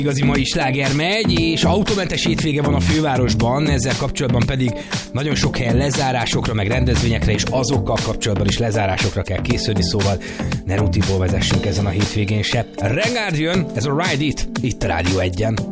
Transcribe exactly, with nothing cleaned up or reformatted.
Igazi mai sláger megy, és autómentes hétvége van a fővárosban, ezzel kapcsolatban pedig nagyon sok helyen lezárásokra, meg rendezvényekre, és azokkal kapcsolatban is lezárásokra kell készülni, szóval ne rutiból vezessünk ezen a hétvégén se. Regard jön, ez a Ride It, itt a Rádió egyen.